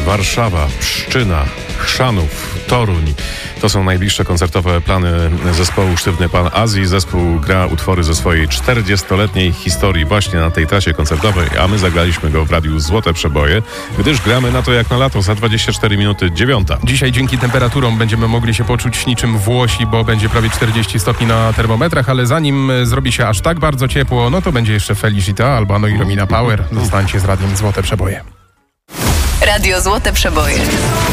Warszawa, Pszczyna, Chrzanów, Toruń. To są najbliższe koncertowe plany zespołu Sztywny Pan Azji. Zespół gra utwory ze swojej 40-letniej historii właśnie na tej trasie koncertowej, a my zagraliśmy go w radiu Złote Przeboje, gdyż gramy na to jak na lato za 24 minuty 9. Dzisiaj dzięki temperaturom będziemy mogli się poczuć niczym Włosi, bo będzie prawie 40 stopni na termometrach, ale zanim zrobi się aż tak bardzo ciepło, no to będzie jeszcze Felicita, Albano i Romina Power. Zostańcie z radiem Złote Przeboje. Radio Złote Przeboje.